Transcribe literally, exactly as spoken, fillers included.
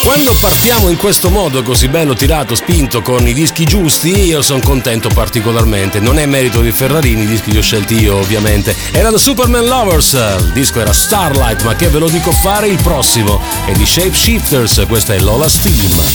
Quando partiamo in questo modo così bello, tirato, spinto, con i dischi giusti, io sono contento particolarmente. Non è merito di Ferrarini, i dischi li ho scelti io ovviamente. Era da Superman Lovers, il disco era Starlight, ma che ve lo dico fare, il prossimo è di Shapeshifters, questa è Lola Steam.